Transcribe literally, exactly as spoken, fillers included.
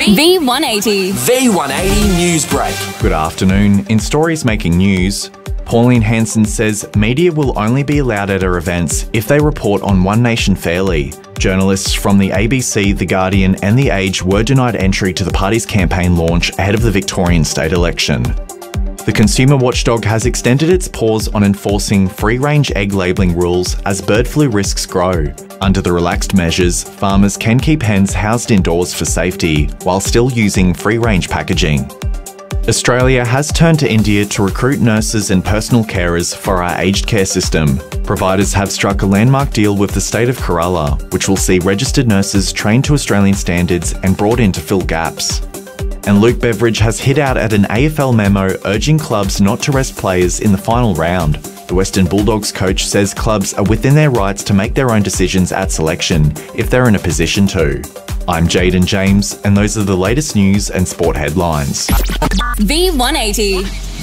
V one eighty. V one eighty News Break. Good afternoon. In stories making news, Pauline Hanson says media will only be allowed at her events if they report on One Nation fairly. Journalists from the A B C, The Guardian and The Age were denied entry to the party's campaign launch ahead of the Victorian state election. The consumer watchdog has extended its pause on enforcing free-range egg labelling rules as bird flu risks grow. Under the relaxed measures, farmers can keep hens housed indoors for safety while still using free-range packaging. Australia has turned to India to recruit nurses and personal carers for our aged care system. Providers have struck a landmark deal with the state of Kerala, which will see registered nurses trained to Australian standards and brought in to fill gaps. And Luke Beveridge has hit out at an A F L memo urging clubs not to rest players in the final round. The Western Bulldogs coach says clubs are within their rights to make their own decisions at selection if they're in a position to. I'm Jaden James, and those are the latest news and sport headlines. V one eighty.